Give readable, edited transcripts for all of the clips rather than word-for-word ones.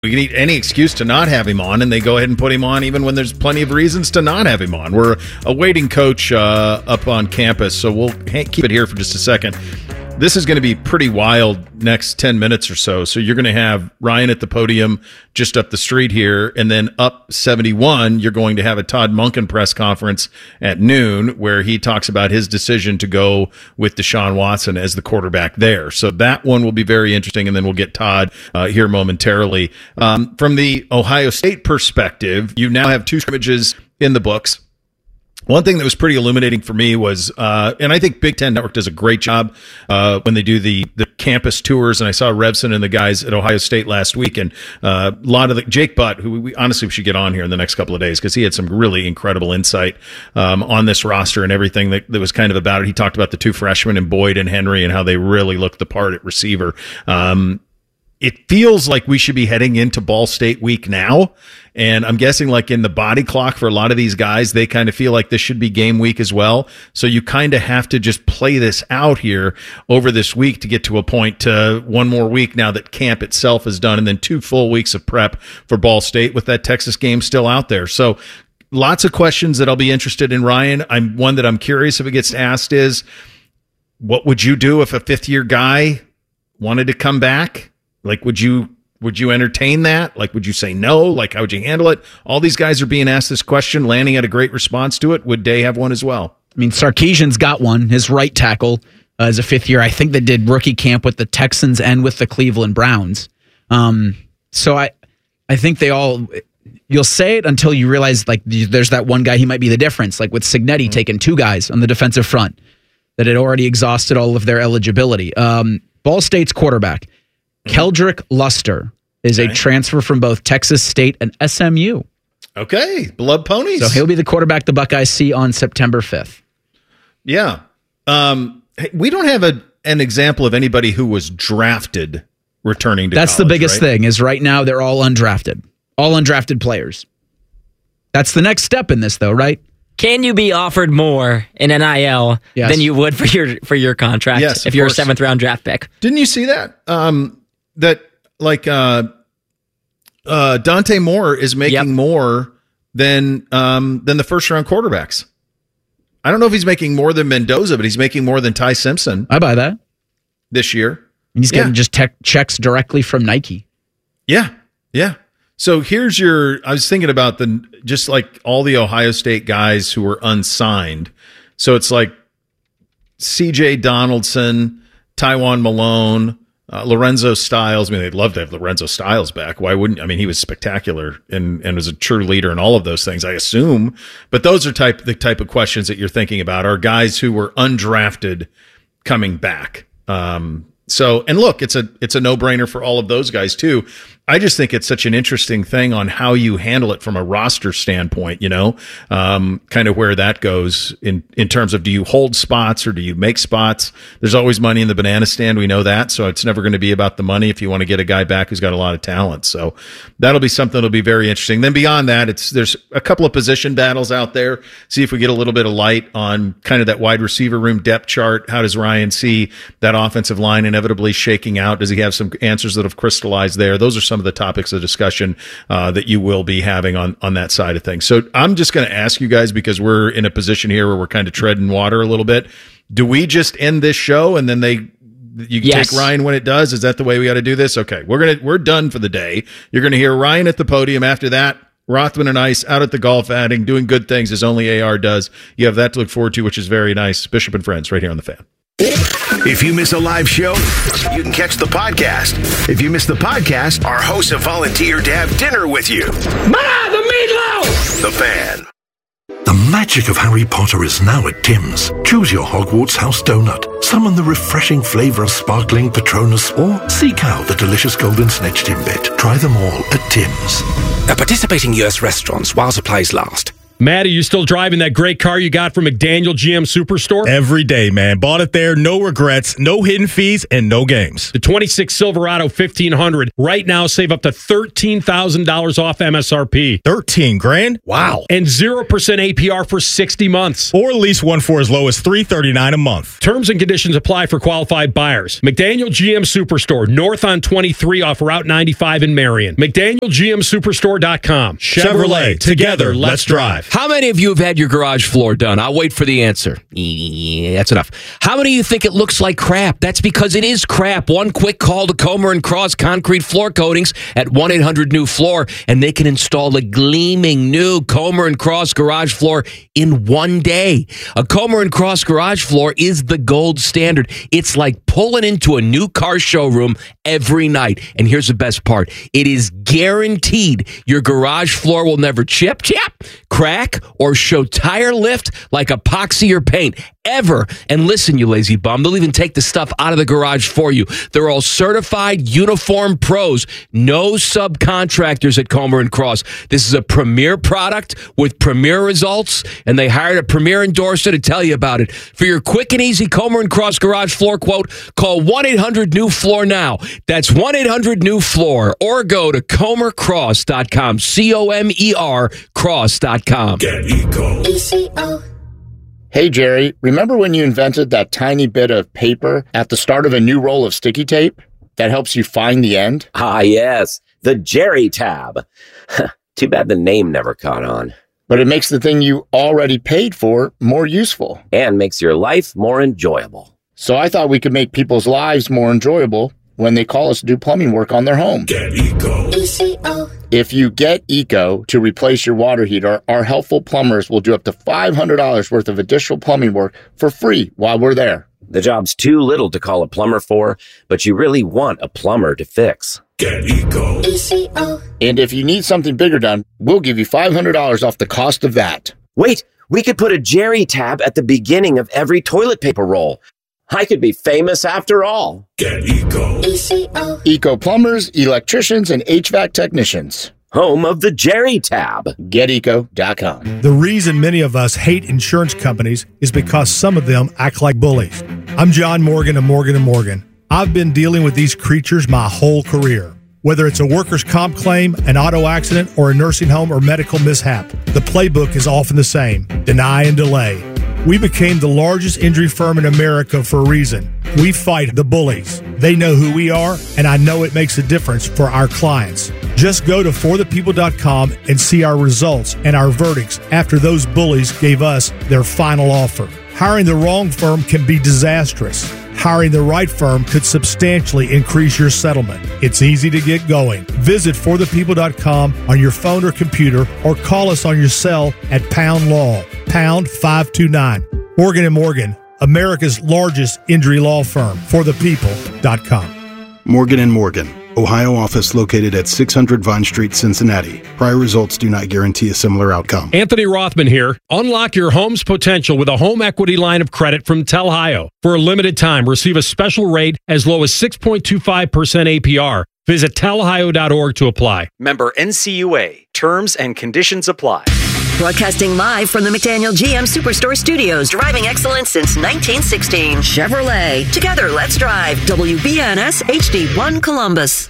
We can eat any excuse to not have him on, and they go ahead and put him on even when there's plenty of reasons to not have him on. We're awaiting Coach up on campus, so we'll keep it here for just a second. This is going to be pretty wild next 10 minutes or so. So you're going to have Ryan at the podium just up the street here, and then up 71, you're going to have a Todd Monken press conference at noon where he talks about his decision to go with Deshaun Watson as the quarterback there. So that one will be very interesting, and then we'll get Todd here momentarily. From the Ohio State perspective, you now have 2 scrimmages in the books. One thing that was pretty illuminating for me was, and I think Big Ten Network does a great job when they do the campus tours, and I saw Revson and the guys at Ohio State last week, and a lot of Jake Butt, who we honestly should get on here in the next couple of days because he had some really incredible insight on this roster and everything that was kind of about it. He talked about the 2 freshmen and Boyd and Henry and how they really looked the part at receiver. It feels like we should be heading into Ball State week now. And I'm guessing like in the body clock for a lot of these guys, they kind of feel like this should be game week as well. So you kind of have to just play this out here over this week to get to a point to one more week now that camp itself is done, and then 2 full weeks of prep for Ball State with that Texas game still out there. So lots of questions that I'll be interested in, Ryan. One that I'm curious if it gets asked is, what would you do if a 5th-year guy wanted to come back? Like, would you entertain that? Like, would you say no? Like, how would you handle it? All these guys are being asked this question. Lanning had a great response to it. Would Day have one as well? I mean, Sarkisian's got one, his right tackle, as a 5th year. I think they did rookie camp with the Texans and with the Cleveland Browns. So I think they all, you'll say it until you realize, like, there's that one guy, he might be the difference. Like with Cignetti taking 2 guys on the defensive front that had already exhausted all of their eligibility. Ball State's quarterback, Keldrick Luster, is a transfer from both Texas State and SMU. Okay, blood ponies. So he'll be the quarterback the Buckeyes see on September 5th. Yeah. We don't have an example of anybody who was drafted returning to That's college, the biggest thing, is right now they're all undrafted. All undrafted players. That's the next step in this, though, right? Can you be offered more in NIL than you would for your contract if you're a 7th-round draft pick? Didn't you see that? Dante Moore is making more than the first-round quarterbacks. I don't know if he's making more than Mendoza, but he's making more than Ty Simpson. I buy that. This year. And he's getting just checks directly from Nike. Yeah, yeah. So here's I was thinking about just like all the Ohio State guys who were unsigned. So it's like CJ Donaldson, Tywone Malone, Lorenzo Styles. I mean, they'd love to have Lorenzo Styles back. Why wouldn't? I mean, he was spectacular and was a true leader in all of those things, I assume. But those are the type of questions that you're thinking about, are guys who were undrafted coming back. So, and look, it's a no-brainer for all of those guys too. I just think it's such an interesting thing on how you handle it from a roster standpoint, kind of where that goes in terms of, do you hold spots or do you make spots? There's always money in the banana stand. We know that. So it's never going to be about the money if you want to get a guy back who's got a lot of talent. So that'll be something that'll be very interesting. Then beyond that, there's a couple of position battles out there. See if we get a little bit of light on kind of that wide receiver room depth chart. How does Ryan see that offensive line inevitably shaking out? Does he have some answers that have crystallized there? Those are some of the topics of discussion that you will be having on that side of things. So I'm just going to ask you guys, because we're in a position here where we're kind of treading water a little bit. Do we just end this show and then you take Ryan when it does? Is that the way we got to do this? Okay, we're done for the day. You're going to hear Ryan at the podium. After that, Rothman and Ice out at the golf outing, doing good things as only AR does. You have that to look forward to, which is very nice. Bishop and Friends right here on The Fan. If you miss a live show, you can catch the podcast. If you miss the podcast, our hosts have volunteered to have dinner with you. The meatloaf! The Fan. The magic of Harry Potter is now at Tim's. Choose your Hogwarts house donut, summon the refreshing flavour of sparkling Patronus, or seek out the delicious golden snitch Timbit. Try them all at Tim's. At participating US restaurants while supplies last. Matt, are you still driving that great car you got from McDaniel GM Superstore? Every day, man. Bought it there, no regrets, no hidden fees, and no games. The 26 Silverado 1500. Right now, save up to $13,000 off MSRP. 13 grand? Wow. And 0% APR for 60 months. Or lease one for as low as $339 a month. Terms and conditions apply for qualified buyers. McDaniel GM Superstore, north on 23 off Route 95 in Marion. McDanielGMSuperstore.com. Chevrolet. Together, let's drive. How many of you have had your garage floor done? I'll wait for the answer. Yeah, that's enough. How many of you think it looks like crap? That's because it is crap. One quick call to Comer & Cross Concrete Floor Coatings at 1-800-NEW-FLOOR, and they can install a gleaming new Comer & Cross garage floor in one day. A Comer & Cross garage floor is the gold standard. It's like pulling into a new car showroom every night. And here's the best part. It is guaranteed your garage floor will never chip, crack, or show tire lift like epoxy or paint ever. And listen, you lazy bum, they'll even take the stuff out of the garage for you. They're all certified uniform pros, no subcontractors at Comer & Cross. This is a premier product with premier results, and they hired a premier endorser to tell you about it. For your quick and easy Comer & Cross garage floor quote, call 1-800-NEW-FLOOR now. That's 1-800-NEW-FLOOR, or go to comercross.com, COMER cross.com. Get Eco. ECO. Hey, Jerry, remember when you invented that tiny bit of paper at the start of a new roll of sticky tape that helps you find the end? Ah, yes, the Jerry tab. Too bad the name never caught on. But it makes the thing you already paid for more useful. And makes your life more enjoyable. So I thought we could make people's lives more enjoyable when they call us to do plumbing work on their home. Get Eco. ECO. If you get Eco to replace your water heater, our helpful plumbers will do up to $500 worth of additional plumbing work for free while we're there. The job's too little to call a plumber for, but you really want a plumber to fix. Get Eco. ECO. And if you need something bigger done, we'll give you $500 off the cost of that. Wait, we could put a Jerry tab at the beginning of every toilet paper roll. I could be famous after all. Get Eco. ECO. Eco plumbers, electricians, and HVAC technicians. Home of the Jerry tab. GetEco.com. The reason many of us hate insurance companies is because some of them act like bullies. I'm John Morgan of Morgan & Morgan. I've been dealing with these creatures my whole career. Whether it's a workers' comp claim, an auto accident, or a nursing home or medical mishap, the playbook is often the same: deny and delay. We became the largest injury firm in America for a reason. We fight the bullies. They know who we are, and I know it makes a difference for our clients. Just go to forthepeople.com and see our results and our verdicts after those bullies gave us their final offer. Hiring the wrong firm can be disastrous. Hiring the right firm could substantially increase your settlement. It's easy to get going. Visit forthepeople.com on your phone or computer, or call us on your cell at Pound Law, pound 529. Morgan & Morgan, America's largest injury law firm. forthepeople.com. Morgan & Morgan, Ohio office located at 600 Vine Street, Cincinnati. Prior results do not guarantee a similar outcome. Anthony Rothman here. Unlock your home's potential with a home equity line of credit from Telhio. For a limited time, receive a special rate as low as 6.25% APR. Visit telhio.org to apply. Member NCUA. Terms and conditions apply. Broadcasting live from the McDaniel GM Superstore Studios. Driving excellence since 1916. Chevrolet. Together, let's drive. WBNS HD1 Columbus.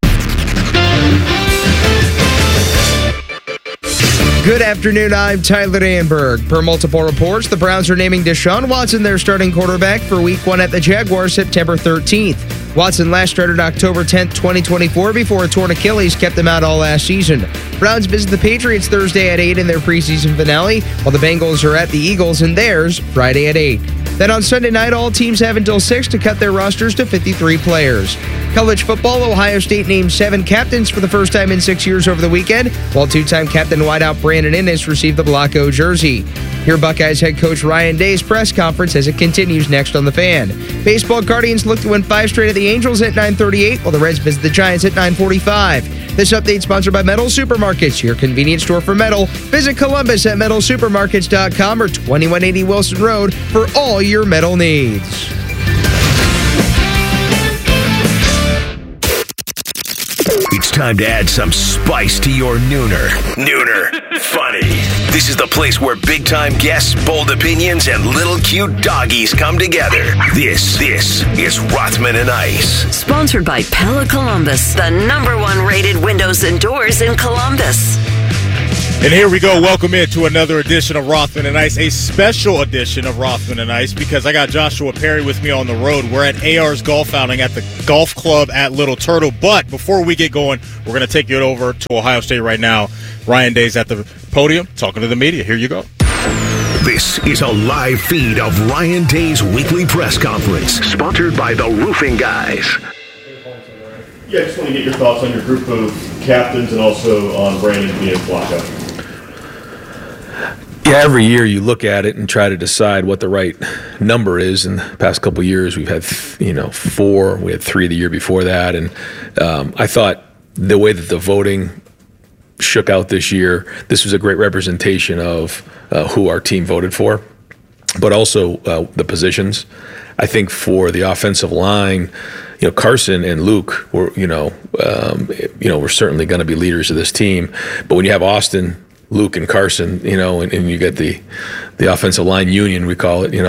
Good afternoon, I'm Tyler Danberg. Per multiple reports, the Browns are naming Deshaun Watson their starting quarterback for Week 1 at the Jaguars September 13th. Watson last started October 10th, 2024, before a torn Achilles kept him out all last season. Browns visit the Patriots Thursday at 8 in their preseason finale, while the Bengals are at the Eagles in theirs Friday at 8. Then on Sunday night, all teams have until 6 to cut their rosters to 53 players. College football, Ohio State named 7 captains for the first time in 6 years over the weekend, while two-time captain wideout Brandon Inniss received the Blacko jersey. Hear Buckeyes head coach Ryan Day's press conference as it continues next on The Fan. Baseball, Guardians look to win 5 straight at the Angels at 9:38, while the Reds visit the Giants at 9:45. This update sponsored by Metal Supermarkets, your convenience store for metal. Visit Columbus at metalsupermarkets.com or 2180 Wilson Road for all your metal needs. It's Time to add some spice to your nooner. Nooner Funny. This is the place where big-time guests, bold opinions, and little cute doggies come together. This is Rothman and Ice. Sponsored by Pella Columbus, the #1 rated windows and doors in Columbus. And here we go. Welcome into another edition of Rothman and Ice, a special edition of Rothman and Ice, because I got Joshua Perry with me on the road. We're at AR's Golf Outing at the Golf Club at Little Turtle. But before we get going, we're going to take you over to Ohio State right now. Ryan Day's at the podium talking to the media. Here you go. This is a live feed of Ryan Day's weekly press conference, sponsored by the Roofing Guys. Yeah, I just want to get your thoughts on your group of captains and also on Brandon being Flacco. Yeah, every year you look at it and try to decide what the right number is. In the past couple of years, we've had 4. We had 3 the year before that, and I thought the way that the voting shook out this year, this was a great representation of who our team voted for, but also the positions. I think for the offensive line, Carson and Luke were, were certainly going to be leaders of this team. But when you have Austin, Luke, and Carson, and you get the offensive line union, we call it,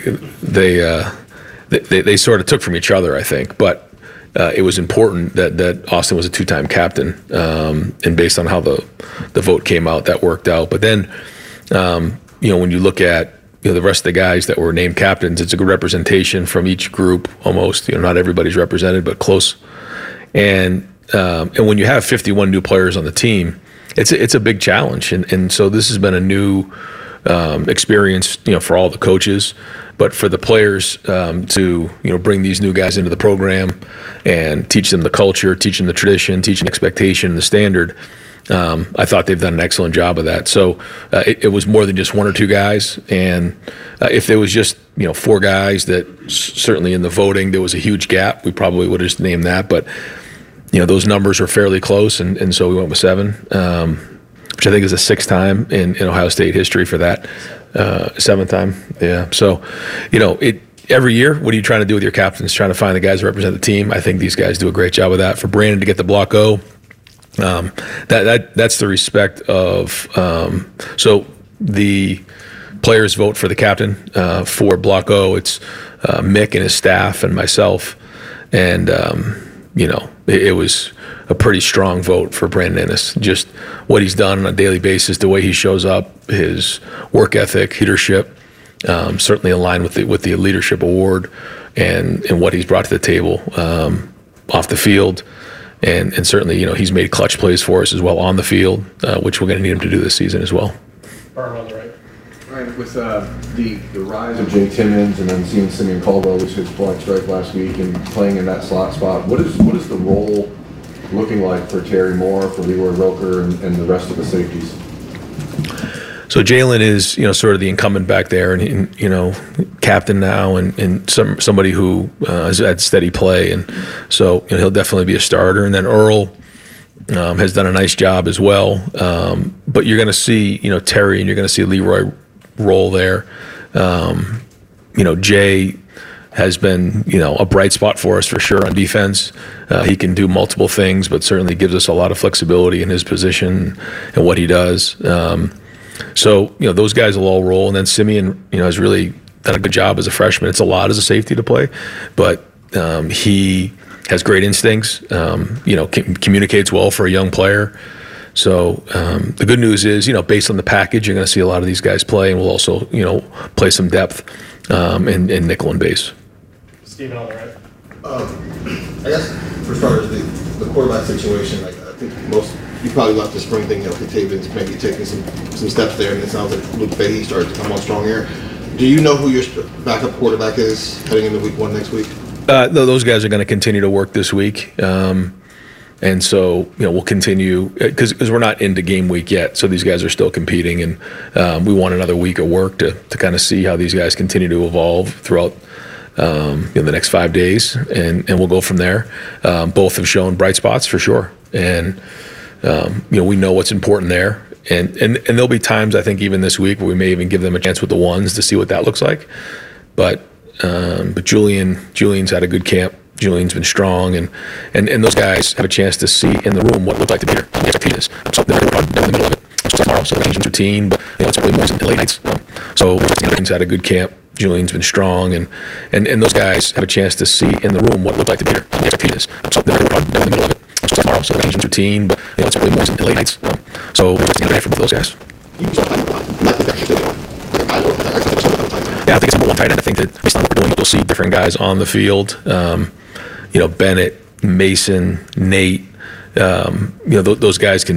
they sort of took from each other, I think. But it was important that Austin was a 2-time captain, and based on how the vote came out, that worked out. But then, when you look at the rest of the guys that were named captains, it's a good representation from each group almost. Not everybody's represented, but close. And when you have 51 new players on the team, it's a big challenge. And so this has been a new experience, for all the coaches, but for the players to bring these new guys into the program and teach them the culture, teach them the tradition, teach them the expectation and the standard. I thought they've done an excellent job of that. So it was more than just 1 or 2 guys. And if there was just 4 guys, that certainly in the voting there was a huge gap, we probably would have just named that. But those numbers were fairly close, and so we went with 7, which I think is the 6th time in Ohio State history for that. 7th time, yeah. So every year, what are you trying to do with your captains? Trying to find the guys who represent the team. I think these guys do a great job of that. For Brandon to get the block O, that's the respect of. So the players vote for the captain. For block O, it's Mick and his staff and myself, and it was a pretty strong vote for Brandon Inniss. Just what he's done on a daily basis, the way he shows up, his work ethic, leadership, certainly aligned with the leadership award and what he's brought to the table off the field. And certainly, he's made clutch plays for us as well on the field, which we're going to need him to do this season as well. Right, with the rise of Jay Timmons and then seeing Simeon Caldwell lose his flex drive last week and playing in that slot spot, what is the role looking like for Terry Moore, for Leroy Roker, and the rest of the safeties? So Jalen is, sort of the incumbent back there, and captain now, and somebody who has had steady play, and so he'll definitely be a starter. And then Earl has done a nice job as well. But you're going to see, Terry, and you're going to see Leroy roll there. Jay has been, a bright spot for us for sure on defense. He can do multiple things, but certainly gives us a lot of flexibility in his position and what he does. So, those guys will all roll. And then Simeon, has really done a good job as a freshman. It's a lot as a safety to play, but he has great instincts, communicates well for a young player. So the good news is, based on the package, you're going to see a lot of these guys play, and we'll also, play some depth in nickel and base. Steven, all right. I guess for starters, the quarterback situation, I think you probably left the spring thing, Taven's maybe taking some steps there, and it sounds like Luke Fahey started to come on strong here. Do you know who your backup quarterback is heading into week 1 next week? Those guys are going to continue to work this week. And so, we'll continue because we're not into game week yet. So these guys are still competing, and we want another week of work to kind of see how these guys continue to evolve throughout the next 5 days, and we'll go from there. Both have shown bright spots for sure, and we know what's important there. And there'll be times, I think, even this week where we may even give them a chance with the ones to see what that looks like. But Julian's had a good camp. Julian's been strong, and those guys have a chance to see in the room what it looked like to be here. The expectation is. So they're down in the middle of it. So tomorrow, so changing routine, but it's really more late nights. So Julian's had a good camp. Julian's been strong, and those guys have a chance to see in the room what it looked like to be here. The expectation is. So they're down in the middle of it. So tomorrow, so changing routine, but it's really more late nights. So we're just for both those guys. Yeah, I think it's number one tight end. I think that based on what we're doing, you'll see different guys on the field. Bennett, Mason, Nate. Those guys can